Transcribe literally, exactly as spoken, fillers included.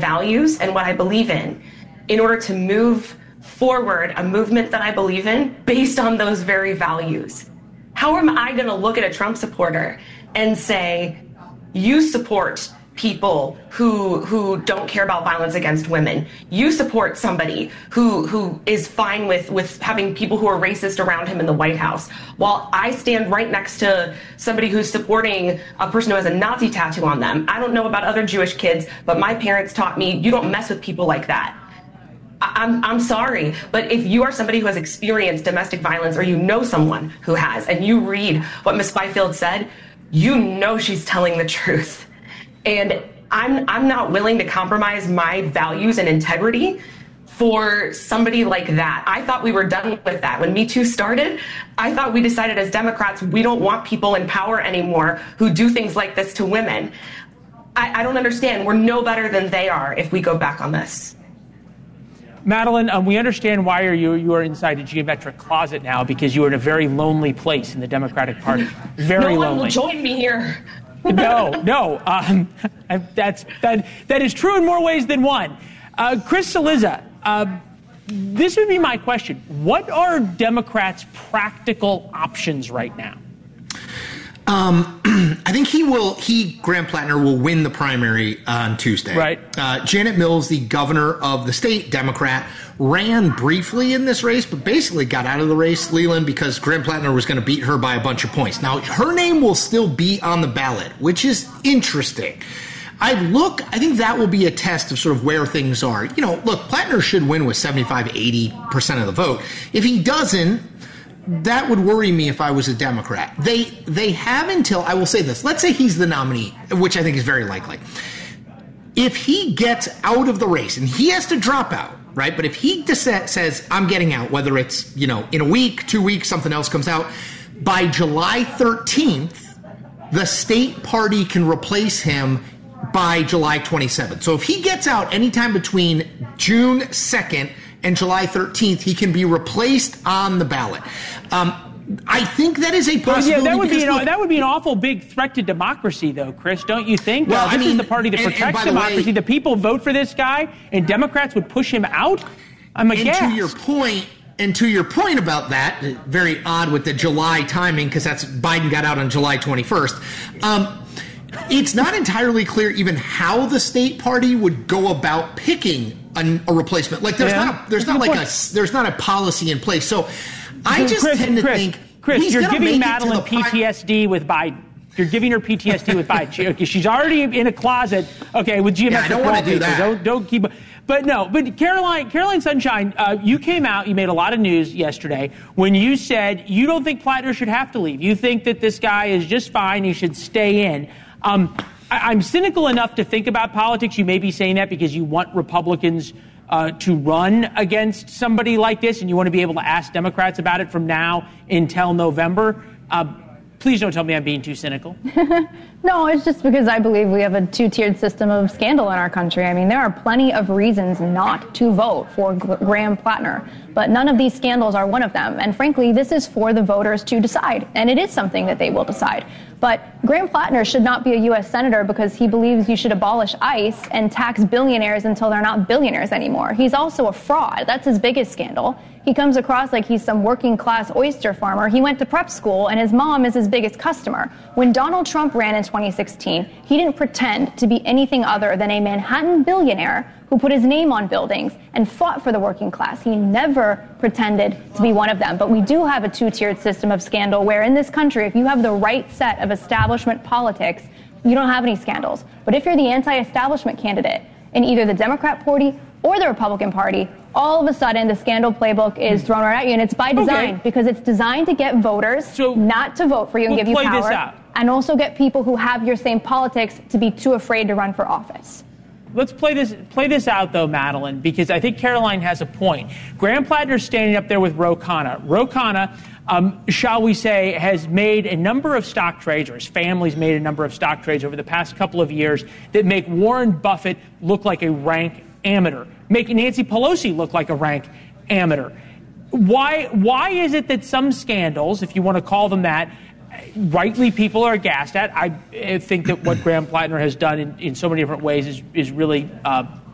values and what I believe in in order to move forward a movement that I believe in based on those very values. How am I going to look at a Trump supporter and say, you support people who who don't care about violence against women. You support somebody who who is fine with, with having people who are racist around him in the White House, while I stand right next to somebody who's supporting a person who has a Nazi tattoo on them. I don't know about other Jewish kids, but my parents taught me you don't mess with people like that. I'm I'm sorry, but if you are somebody who has experienced domestic violence, or you know someone who has, and you read what Miz Byfield said, you know she's telling the truth. And I'm I'm not willing to compromise my values and integrity for somebody like that. I thought we were done with that. When Me Too started, I thought we decided as Democrats we don't want people in power anymore who do things like this to women. I, I don't understand. We're no better than they are if we go back on this. Madeleine, um, we understand why are you you are inside a geometric closet now, because you are in a very lonely place in the Democratic Party. Very no one lonely. will join me here. no, no. Um, that's that. That is true in more ways than one. Uh, Chris Cillizza, uh, this would be my question. What are Democrats' practical options right now? Um, I think he will, he, Graham Plattner, will win the primary on Tuesday. Right. Uh, Janet Mills, the governor of the state, Democrat, ran briefly in this race, but basically got out of the race, Leland, because Graham Plattner was going to beat her by a bunch of points. Now, her name will still be on the ballot, which is interesting. I look, I think that will be a test of sort of where things are. You know, look, Plattner should win with seventy-five, eighty percent of the vote. If he doesn't, that would worry me if I was a Democrat. They they have until, I will say this, let's say he's the nominee, which I think is very likely. If he gets out of the race, and he has to drop out, right? But if he dissent, says, I'm getting out, whether it's, you know, in a week, two weeks, something else comes out, by July thirteenth, the state party can replace him by July twenty-seventh. So if he gets out anytime between June second and July thirteenth, he can be replaced on the ballot. Um, I think that is a possibility. Well, yeah, that would be an, look, that would be an awful big threat to democracy, though, Chris. Don't you think? Well, uh, this I mean, is the party that and, protects and democracy. The, way, the people vote for this guy, and Democrats would push him out. I'm aghast. And to your point, and to your point about that, very odd with the July timing, because that's Biden got out on July twenty-first. Um, it's not entirely clear even how the state party would go about picking a, a replacement. Like there's yeah. not a, there's not like a there's not a policy in place. So I just Chris, tend to Chris, think Chris, he's you're giving make Madeleine P T S D with Biden. You're giving her P T S D with Biden. She, okay, she's already in a closet. Okay, with geometric yeah, I don't want to do that. Don't don't keep. But no, but Caroline, Caroline Sunshine, uh, you came out, you made a lot of news yesterday when you said you don't think Plattner should have to leave. You think that this guy is just fine. He should stay in. Um, I, I'm cynical enough to think about politics. You may be saying that because you want Republicans uh, to run against somebody like this, and you want to be able to ask Democrats about it from now until November. Uh, please don't tell me I'm being too cynical. No, it's just because I believe we have a two-tiered system of scandal in our country. I mean, there are plenty of reasons not to vote for Graham Plattner, but none of these scandals are one of them. And frankly, this is for the voters to decide, and it is something that they will decide. But Graham Plattner should not be a U S senator because he believes you should abolish ICE and tax billionaires until they're not billionaires anymore. He's also a fraud. That's his biggest scandal. He comes across like he's some working-class oyster farmer. He went to prep school, and his mom is his biggest customer. When Donald Trump ran in twenty sixteen, he didn't pretend to be anything other than a Manhattan billionaire who put his name on buildings and fought for the working class. He never pretended to be one of them. But we do have a two-tiered system of scandal where in this country, if you have the right set of establishment politics, you don't have any scandals. But if you're the anti-establishment candidate in either the Democrat Party or the Republican Party, all of a sudden the scandal playbook is thrown right at you, and it's by design, okay, because it's designed to get voters so not to vote for you and we'll give you play power, this out. And also get people who have your same politics to be too afraid to run for office. Let's play this play this out, though, Madeleine, because I think Caroline has a point. Graham Plattner's standing up there with Ro Khanna. Ro Khanna, um, shall we say, has made a number of stock trades, or his family's made a number of stock trades over the past couple of years that make Warren Buffett look like a rank amateur, make Nancy Pelosi look like a rank amateur. Why, why is it that some scandals, if you want to call them that, rightly people are aghast at? I think that what Graham Plattner has done in, in so many different ways is, is really uh,